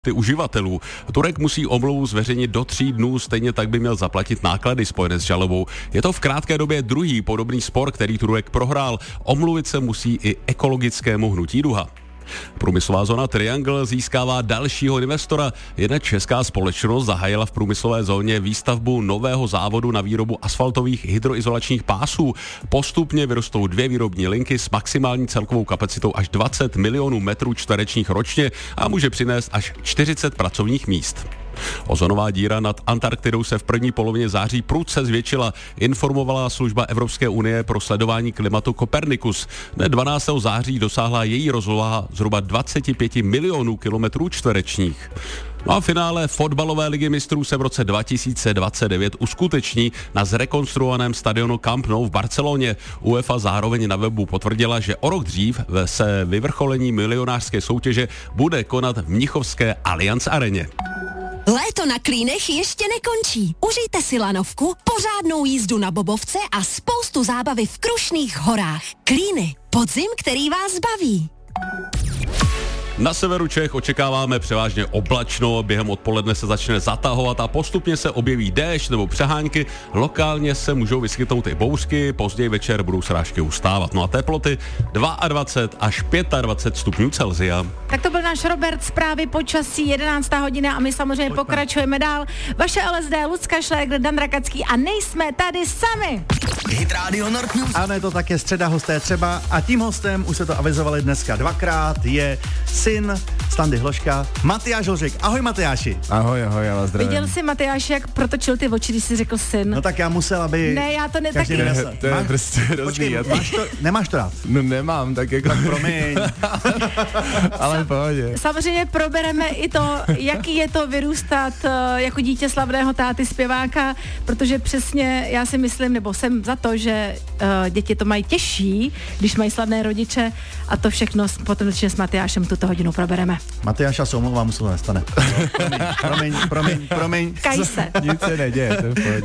uživatelů. Turek musí omluvu zveřejnit do 3 dnů, stejně tak by měl zaplatit náklady spojené s žalobou. Je to v krátké době druhý podobný spor, který Turek prohrál. Omluvit se musí i ekologickému hnutí Duha. Průmyslová zóna Triangle získává dalšího investora. Jedna česká společnost zahájila v průmyslové zóně výstavbu nového závodu na výrobu asfaltových hydroizolačních pásů. Postupně vyrostou 2 výrobní linky s maximální celkovou kapacitou až 20 milionů metrů čtverečních ročně a může přinést až 40 pracovních míst. Ozonová díra nad Antarktidou se v první polovině září prudce zvětšila, informovala služba Evropské unie pro sledování klimatu Copernicus. Dne 12. září dosáhla její rozloha zhruba 25 milionů kilometrů čtverečních. No a finále fotbalové ligy mistrů se v roce 2029 uskuteční na zrekonstruovaném stadionu Camp Nou v Barceloně. UEFA zároveň na webu potvrdila, že o rok dřív se vyvrcholení milionářské soutěže bude konat v mnichovské Allianz areně. Léto na Klínech ještě nekončí. Užijte si lanovku, pořádnou jízdu na bobovce a spoustu zábavy v Krušných horách. Klíny, podzim, který vás baví. Na severu Čech očekáváme převážně oblačno, během odpoledne se začne zatahovat a postupně se objeví déšť nebo přehánky, lokálně se můžou vyskytnout i bouřky, později večer budou srážky ustávat. No a teploty 22 až 25 stupňů Celsia. Tak to byl náš Robert, zprávy počasí, 11. hodina a my samozřejmě pokračujeme dál. Vaše LSD, Lucka Šlégr, Dan Rakacký a nejsme tady sami. Hit Radio Nord News. Ano, je to také středa, hosté třeba a tím hostem, už se to avizovali dneska 2krát, je syn Standy Hloška, Matyáš Hořek. Ahoj Matyáši. Ahoj, já vás zdravím. Viděl jsi, Matyáši, jak protočil ty oči, když jsi řekl syn? No tak já musel, aby... Ne, já to každý taky. nesl. To je prostě Počkej, hrozný. nemáš to rád? No nemám, tak jako... Tak promiň. Ale v pohodě. Samozřejmě probereme i to, jaký je to vyrůstat jako dítě slavného táty zpěváka, protože přesně já si myslím, nebo jsem za to, že děti to mají těžší, když mají slavné rodiče a to všechno potom s Matyášem tuto hodinu probereme. Matyáša se omlouvám, mu se to nestane. Promiň. Kaj se. Nic se neděje, to je v pohodě.